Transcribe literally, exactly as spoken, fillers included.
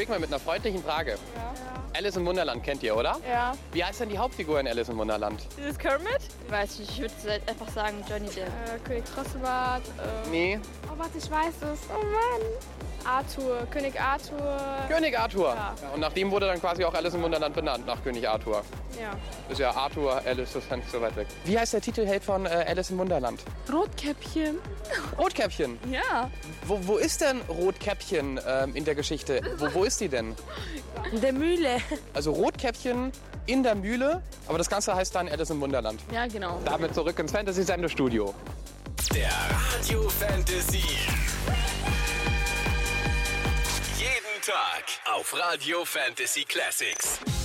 Freak mal mit einer freundlichen Frage. Ja. Alice im Wunderland kennt ihr, oder? Ja. Wie heißt denn die Hauptfigur in Alice im Wunderland? Dieses Kermit? Ich weiß nicht, ich würde einfach sagen Johnny Depp. Äh, König Drosselbart. Äh, Nee. Oh, warte, ich weiß es. Oh Mann. Arthur. König Arthur. König Arthur. Ja. Ja, und nach dem wurde dann quasi auch Alice im Wunderland benannt, nach König Arthur. Ja. Ist ja Arthur, Alice, das ist ja nicht so weit weg. Wie heißt der Titelheld von äh, Alice im Wunderland? Rotkäppchen. Rotkäppchen. Ja. Wo, wo ist denn Rotkäppchen ähm, in der Geschichte? Wo, wo ist die denn? In der Mühle. Also Rotkäppchen in der Mühle, aber das Ganze heißt dann Alice im Wunderland. Ja, genau. Damit zurück ins Fantasy-Sendestudio. Der Radio Fantasy. Jeden Tag auf Radio Fantasy Classics.